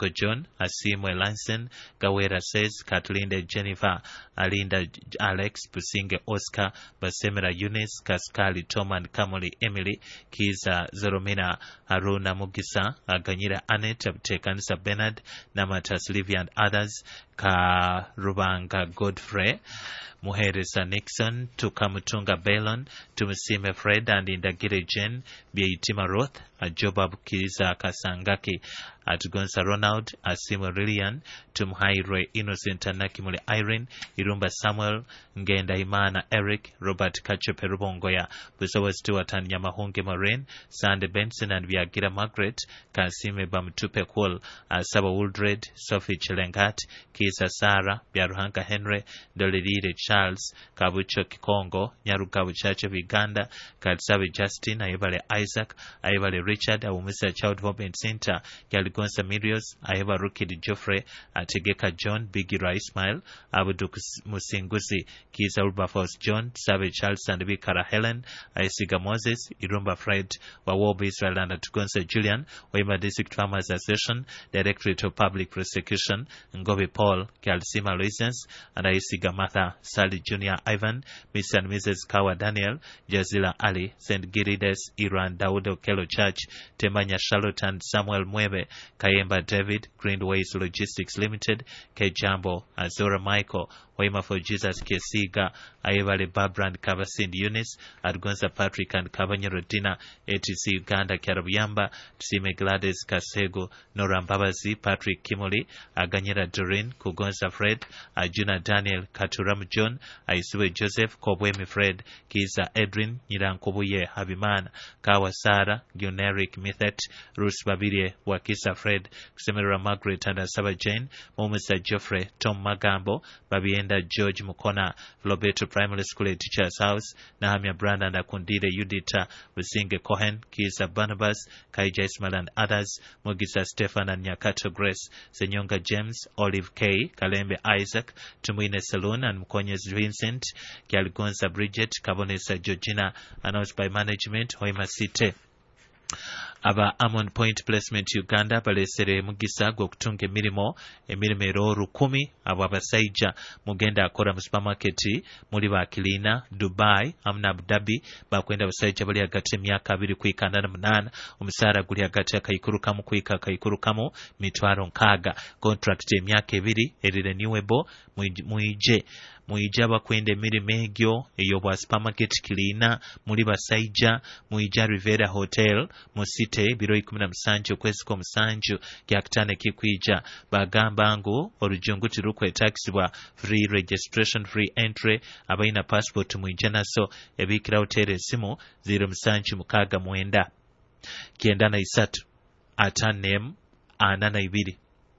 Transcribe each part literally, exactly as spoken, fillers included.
Mugongo John, Asimwe Lanson, Gawera says, Katlinde Jennifer, Alinda Alex, Businge Oscar, Basemera Eunice, Kaskali Tom and Kamoli Emily, Kiza Zoromina, Haruna Mugisa, Aganyira Annette, Abtekanisa Bernard, Namatas Livia and others, Ka Rubanga Godfrey, Muheresa Nixon, Tukamutunga Belon, Tumusime Fred and Indagire Jen, Biaitima Roth, Ajobab Kiza Kasangaki, Atugonsa Ronald, Asimo Lilian, Tumhaire Innocent Nakimule Irene, Irumba Samuel, Ngenda Imana Eric, Robert Kachepe Rubongoya, Busawa Stewart and Yamahonge Moraine, Sande Benson and Viagira Margaret, Kasime Bamtupe Kwol, Saba Uldred, Sophie Chilengat, Kisa Sara, Biaruhanka Henry, Dolidide Charles, Kabucho Kikongo, Nyaruka Buchache Uganda, Katsavi Justin, Ayevale Isaac, Ayevale Richard, Awumisa Child Hope Center, Gonsa Mirios, Ayeva Rukidi Joffrey, Ategeka John, Bigira Ismail, Abudu Musingusi, Kisa Ulbafos John, Savage Charles and Bikara Helen, Aisiga Moses, Irumba Fred, Wawob Israel and Atugonsa Julian, Wema District Farmers Association, Directorate of Public Prosecution, Ngobi Paul, Kalsima Luisens, and Aisiga Martha, Sally Junior Ivan, Mister and Missus Kawa Daniel, Jazila Ali, Saint Girides, Iran, Daudo Kelo Church, Temanya Charlotte and Samuel Mwebe, Kayemba David, Greenways Logistics Limited, Kejambo, Azora Michael, Wema for Jesus Kesiga, Ayevale Barbara and Kavasin Eunice, Adgonza Patrick and Kavanyero Dina, A T C Uganda Karabuyamba, Tsime Gladys Kasego, Nora Mbabazi, Patrick Kimoli, Aganyera Doreen, Kugonza Fred, Ajuna Daniel, Katuram John, Aisue Joseph, Kobwemi Fred, Kiza Edwin, Nirankobuye Habimana, Kawa Sara, Guneric Mithet, Ruth Babirie, Wakisa Fred, Semera Margaret and Asaba Jane, Momusa Geoffrey, Tom Magambo, Babienda George Mukona, Lobeto Primary School Teachers House, Nahamia Branda and Akundide Yudita, Businge Cohen, Kisa Barnabas, Kaija Ismail and others, Mugisa Stefan and Nyakato Grace, Senyonga James, Olive K, Kalembe Isaac, Tumwine Saloon and Mkonyes Vincent, Kialgonza Bridget, Kabonesa Georgina, announced by management, Hoima Site. Aba Amon Point Placement Uganda balesere mugisa gwokutunga emirimo emirimo ero rukumi abo abasaija mugenda akora mu supermarket muri bakilina Dubai amna Abu Dhabi bakwenda abasaija bali hagati emyaka abiri kwikana na munana omusara guli hagati akayikurukamu kwika akayikurukamu mitwaro nkaga contract emyaka ebiri eri renewable muije muija bakwenda emirimo egyo eyo bwa supermarket kilina muri basaija muija Rivera Hotel mu City biro ikumi na musanju okwezi kwa musanju kyakitane kikwija bagamba ngo orujunguti rukwetaxibwa free registration free entry abaina passport muija naso ebikira hotel simu zero musanju mukaga mwenda kienda na isatu atanem anana ibiri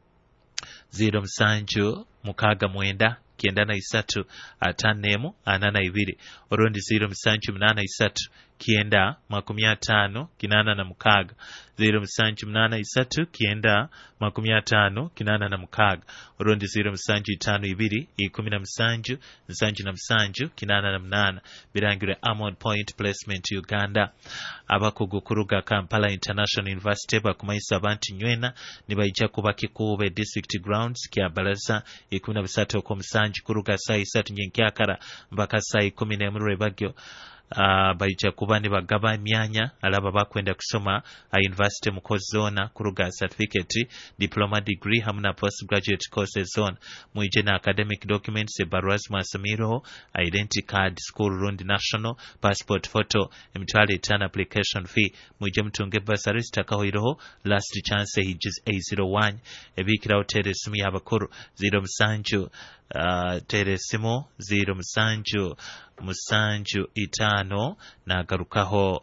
zero musanju mukaga mwenda kienda na isatu atanemu anana ibiri orundi zero musanju munana isatu kienda makumi atano kinana na mukaga zero musanju munana isatu kienda makumi atano kinana na mukaga orundi zero musanju itano ibiri ikumi na musanju musanju na musanju kinana na munana birangire Amon Point Placement Uganda abakugu kuruga Kampala International University bakumaisa abantu nywena nibaija kuba kikube district grounds kya balaza ikumi na bisatu ko musanju kuruga saa isatu nyenkyakara mpaka saa ikumi n'emu bagyo Uh, baija kuba ni bagaba emyanya alaba bakwenda kusoma a university mu zona kuruga certificate diploma degree hamuna postgraduate courses zone muije na academic documents ebaruas masamiro identity card school rund national passport photo emitwale etano application fee muije mtunge bursary takahoiroho last chance ages A zero one ebikira hotel simu yabakuru zero musanju uh, tere simu zero musanju musanju itano na garukaho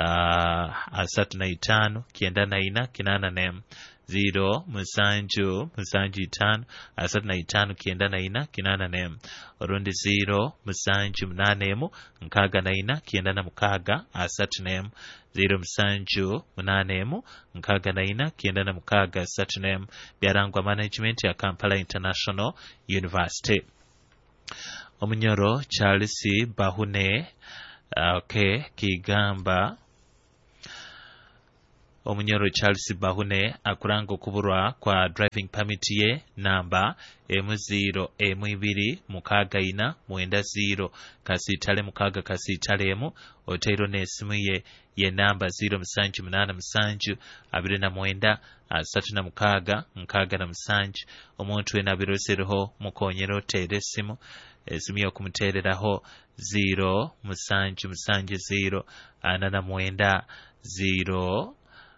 uh, asatu na itano kienda na ina kinana nem zero musanju musanju itano asatu na itano kienda na ina kinana nem orundi zero musanju munanemu nkaga na ina kienda na mukaga asatu nem zero musanju munanemu nkaga na ina kienda na mukaga asatu nem byarangwa management ya Kampala International University. Omunyoro Charles Bahune uh, okay kigamba Omunyoro Charles Bahune akuranga okuburwa kwa driving permit ye namba emu zero emu ibiri mukaga ina mwenda zero kasitale mukaga kasitale emu oteiro n'esimu ye ye namba zero musanju munana musanju abiri na mwenda asatu na mukaga nkaga na musanju omuntu wena abirosereho mukonyera oteera esimu esimu y'okumuteereraho zero musanju musanju zero ana na mwenda zero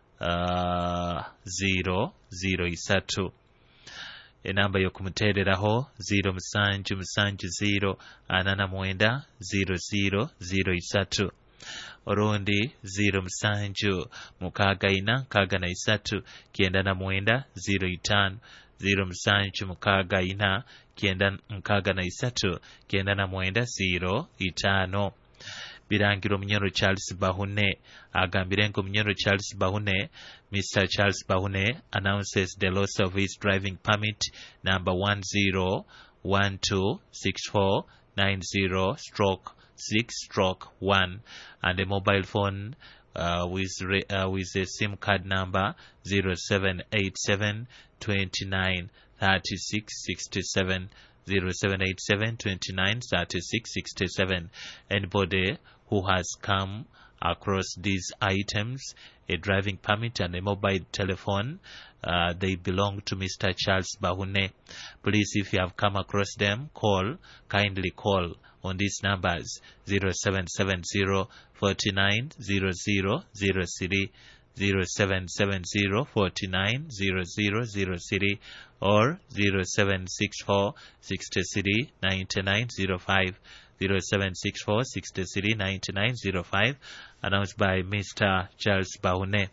Uh, zero zero isatu enamba y'okumuteereraho zero musanju musanju zero ana na mwenda zero zero zero isatu orundi zero musanju mukaga ina nkaga na isatu kyenda na mwenda zero itano zero musanju mukaga ina kyenda nkaga na isatu kyenda na mwenda zero itano Birangiro Munyoro Charles Bahune agambirengo Munyoro Charles Bahune Mister Charles Bahune announces the loss of his driving permit number one zero one two six four nine zero stroke six stroke one and a mobile phone uh, with re, uh, with a SIM card number zero seven eight seven two nine three six six seven zero seven eight seven two nine three six six seven. Anybody who has come across these items, a driving permit and a mobile telephone, uh, they belong to Mister Charles Bahune. Please, if you have come across them, call, kindly call on these numbers zero seven seven zero four nine zero zero zero three, zero seven seven zero four nine zero zero zero three or zero seven six four six three nine nine zero five, zero seven six four six three nine nine zero five, announced by Mister Charles Bahune.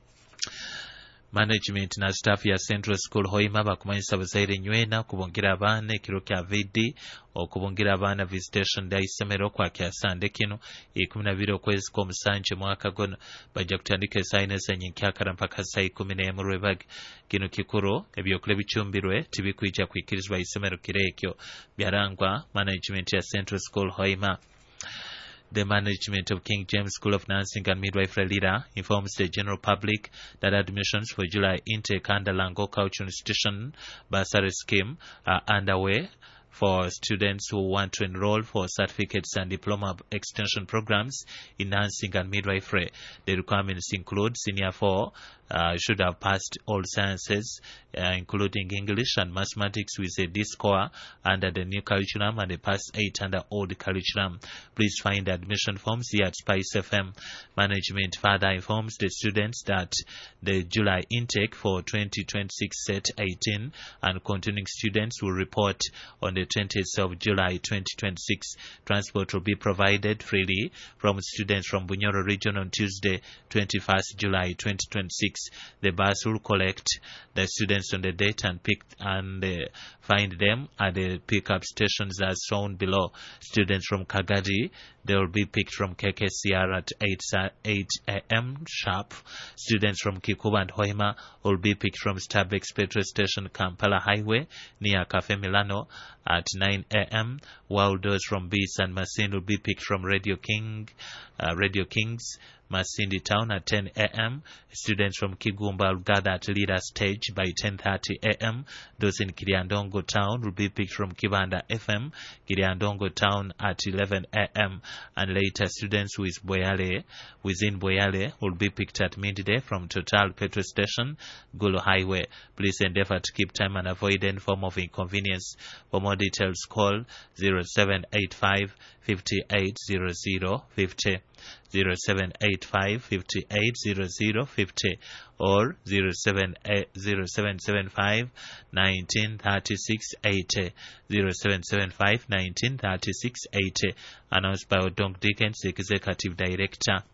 Management na staff ya Central School Hoima bakumanyisa bazaire nywena kubongira abana ekiro kya vidi okubongira abana visitation da isomero kwa kya sande kino ikumi na bibiri okwezi kw'omusanje mwaka gono bajja kutandika esayineza enyinkakara mpaka saa ikumi n'emu lwebage kino kikuru ebyokula bicumbirwe tibikwijja kwikirizibwa isomero kirekyo byarangwa management ya Central School Hoima. The management of King James School of Nursing and Midwifery Lira informs the general public that admissions for July intake under Lango Cultural Institution bursary scheme are underway for students who want to enroll for certificates and diploma extension programs in nursing and midwifery. The requirements include senior four uh, should have passed all sciences, uh, including English and mathematics with a D score under the new curriculum and a pass eight under old curriculum. Please find admission forms here at Spice F M. Management further informs the students that the July intake for twenty twenty-six set eighteen and continuing students will report on the twentieth of July twenty twenty-six. Transport will be provided freely from students from Bunyoro region on Tuesday twenty-first July twenty twenty-six. The bus will collect the students on the date and pick and uh, find them at the pickup stations as shown below. Students from Kagadi, they will be picked from K K C R at eight a m sharp. Students from Kikuba and Hoima will be picked from Starbucks petrol station Kampala Highway near Cafe Milano at nine a m, while those from Bees and Masindi will be picked from Radio King, uh, Radio Kings, Masindi Town at ten a m. Students from Kigumba will gather at Leader Stage by ten thirty a m. Those in Kiriandongo Town will be picked from Kibanda F M, Kiriandongo Town at eleven a m. And later, students with Boyale, within Boyale will be picked at midday from Total Petrol Station, Gulu Highway. Please endeavor to keep time and avoid any form of inconvenience. For more details, call zero seven eight five five eight zero zero five zero, zero seven eight five five eight zero zero five zero or zero seven seven five one nine three six eight zero, zero seven seven five one nine three six eight zero, announced by Odong Dickens, Executive Director.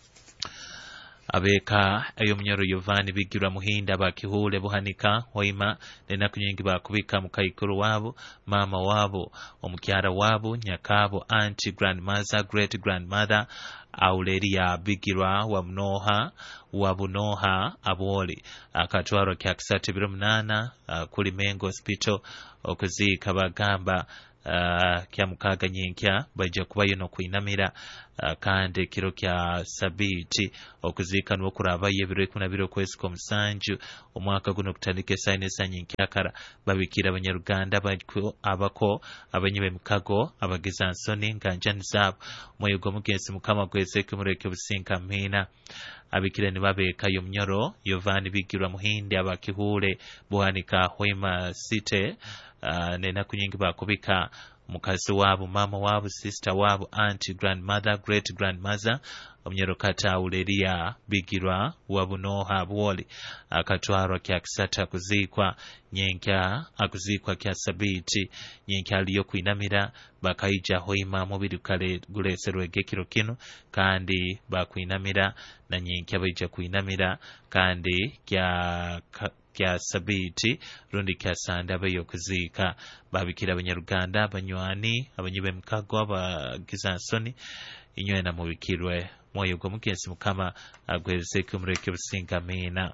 Abeka ayomunyoro Yovani bigirwa muhinda bakihule buhanika Hoima nenaku nyingi bakubika mukaikuru wabo mama wabo omukyara wabo nyakabo auntie grandmother great grandmother auleria bigirwa wa mnoha wabunoha aboli akatwaro kya kisatu biro munana uh, kuli Mengo Hospital okuziika bagamba uh, kya mukaaga nyenkya bajja kubayo n'okwinamira uh, kandi ekiro kya sabiiti okuziika n'okurabayo ebiro ekumi na bibiri okwezi kw'omusanju omwaka guno okutandika essaawa n'essa nyenkyakara babikira abanyaruganda abako abanyiba emikago abageza nsoni nga njani zaabo mwoyo gw'omugenzi mukama gwezeeke mureke businka miina abikira ne babeekayo munyoro yovani bigirwa muhindi abakihuule buhanika hwema site uh, nenaku nyingi bakubika mukazi waabo mama waabo sister waabo auntie grandmother great grandmother omunyoro katawule eriya bigirwa wabunoha bwoli akatwarwa kya kisata akuziikwa nyenkya akuziikwa kya sabiiti nyenkya aliyo kwinamira bakayija hoima mubiri kale guleeserwa ekiro kino kandi bakwinamira na nyenkya baija kwinamira kandi kya kya sabiiti rundi kya sanda bayo kuziika babikira abanyaruganda abanywani abanyiba emikago abagiza nsoni inywena mubikirwe mwoyo gw'omugenzi mukama agwezeeke mureke businga miina.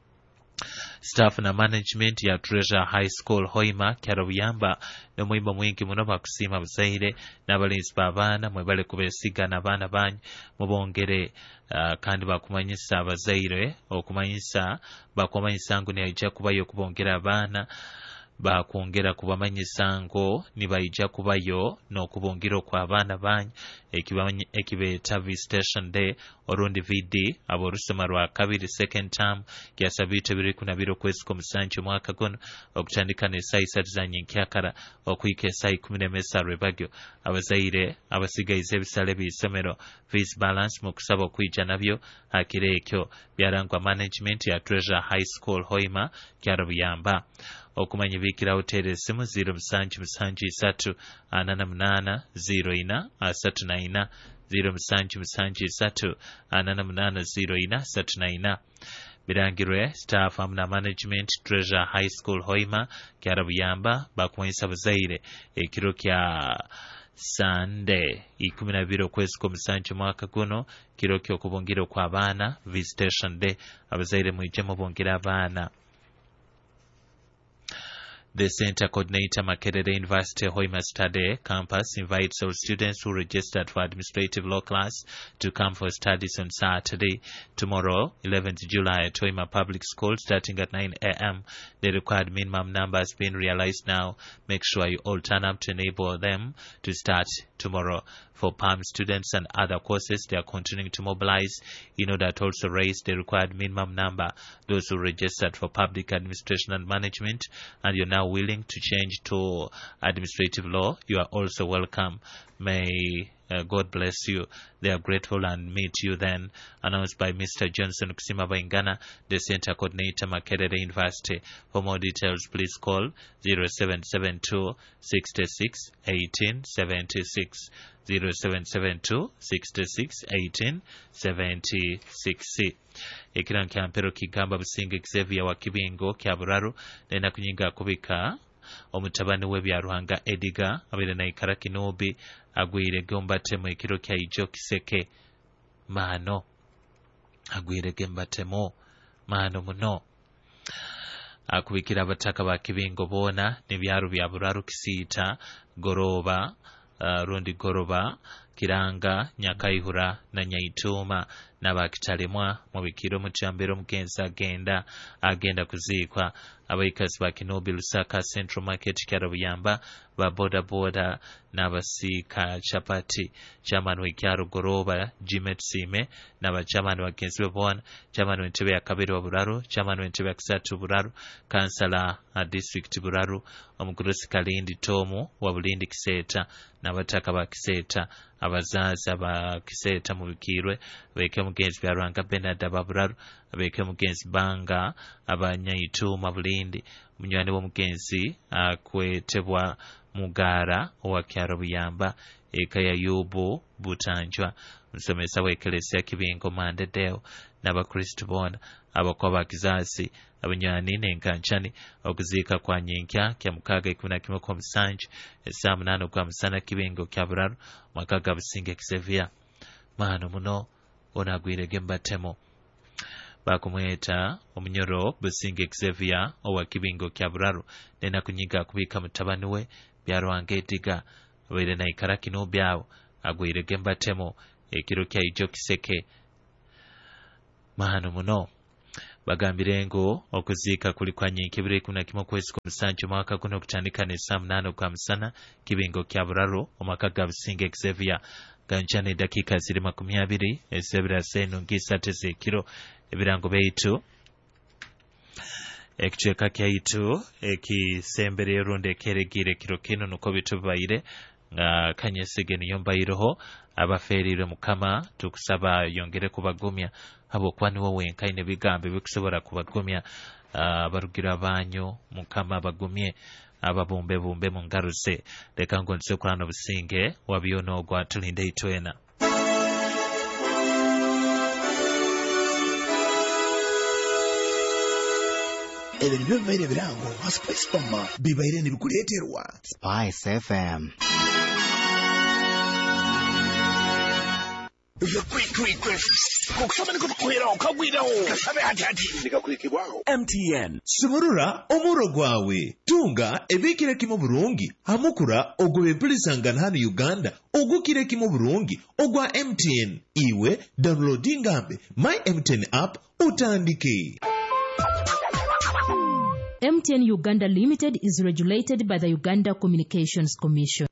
Staff na management ya Treasure High School Hoima kyaro buyamba n'omwimbo mwingi muno bakusiima buzaire n'abalinzi b'abaana mwebale kubeesigana abaana banyu mubongere uh, kandi bakumanyisa abazaire okumanyisa bakumanyisa ngu niyaija kubayo kubongera abaana bakwongera kubamanyisa ngo nibaija kubayo n'okubongira okw'abaana banyu ekibeeta visitation day orundi vidi ab'orusoma rwa kabiri second term kya sabiiti ebiri ekumi na bibiri okwezi kw'omusanju omwaka guno okutandika n'essaawa isatu za nyenkyakara okuhika essaawa ikumi n'emeesa bagyo abazaire abasigaiza ebisale by'isomero fees balance mu kusaba okwija nabyo akiro ekyo byarangwa management ya Treasure High School Hoima kyaro buyamba okumanya bikira hoteli esimu ziro musanju musanju isatu ana na munana ziro ina asatu na ina ziro musanju musanju isatu ana na munana ziro ina asatu na ina birangirwe staff na management Treasure High School Hoima kyaro buyamba bakumanyisa abazaire ekiro kya Sunday ikumi na bibiri okwezi kw'omusanju mwaka guno kiro ky'okubongira okw'abaana visitation day abazaire mwije mubongira abaana. The Center Coordinator Makerere University Hoima Study Campus invites all students who registered for Administrative Law class to come for studies on Saturday, tomorrow, eleventh July at Hoima Public School starting at nine a m The required minimum number has been realized now. Make sure you all turn up to enable them to start tomorrow. For P A M students and other courses, they are continuing to mobilize in order to also raise the required minimum number. Those who registered for Public Administration and Management and you're now willing to change to Administrative Law, you are also welcome. May uh, God bless you. They are grateful and meet you then. Announced by Mister Johnson Kusima Baingana, the Center Coordinator, Makerere University. For more details, please call zero seven seven two, six six, one eight seven six. zero seven seven two, six six, one eight seven six. Ekira nkampero kigamba businge Xavier wa Kibingo kya Buraru nena kunyinga kubika omutabani we bya Ruhanga Ediga abere na ikara Kinobi agwire gombatemo ekiro kya Ijo Kiseke mano agwire gembatemo mano muno akubikira abataka ba Kibingo bona n'ebyaru bya Buraru Kisiita Goroba Uh, rundi Goroba Kiranga Nyakaihura na Nyaituma n'abakitalemwa mu bikiro mu kyambero mugenza agenda agenda kuziikwa abaikazi ba Kinobi Lusaka Central Market kyarabuyamba ba boda boda n'abasika chapati chairman w'ikyaro Goroba Jimet Sime n'aba chairman wagenzi b'ebona chairman w'entebe ya kabiri wa Buraru chairman w'entebe ya kisatu Buraru kansala a district Buraru omugorosi Kalindi Tomu wa Bulindi Kiseta n'abataka ba Kiseta abazaza ba Kiseta mu bikirwe beke mugenzi bya Rwanga Benard Baburaru beke mugenzi Banga Abanyaituma Bulindi munywani wo mugenzi akwetebwa Mugara wa kyaro buyamba eka ya Yubu Butanjwa musomesa wa Eklezia Kibingo Mandedeo n'abakristo bona abakoba kizazi abanywani n'enkanchani okuziika kwa nyenkya kya mukaga ikumi na kimwe kw'omusanju essaa munana kwa musana Kibingo kya Buraru makaga businge Xavier mano muno onagwire gembatemo bakumweta omunyoro businge Xavier owa Kibingo kya Buraru nena kunyiga kubika mutabani we byarwanga ediga were na ikaraki no byao agwire gembatemo ekiro kya ijo kiseke mahano muno bagambire ngo okuziika kuli kwa nyinkibire kuna kimo kwezi kwa musanju mwaka guno okutandika ne saa munana kwa musana kibingo kya buraro omwaka ga Businge Xavier ganjane dakika ziri makumi abiri ezebira senu ngisate zekiro ebirango beitu ekicweka kyaitu ekisembere runde keregire kiro kino nuko bitubaire nga kanyesige niyo mbayiroho abaferire mukama tukusaba yongere kubagumya abo kwani wowe nkaine bigambe bikusobora kubagumya abarugira uh, banyu mukama bagumye ababumbe bumbe mu ngaruse leka ngo nse kurano Businge wabyono gwa tulinde itwena ebintu by'ebibaire birango ha Spice Farm bibaire nibikuleeterwa Spice F M. M T N Simurura omuro gwawe tunga ebikire kimo burungi hamukura ogobe mpulizangana hano Uganda ogukire kimo burungi ogwa M T N iwe downloading ambe My M T N app utandike. M T N Uganda Limited is regulated by the Uganda Communications Commission.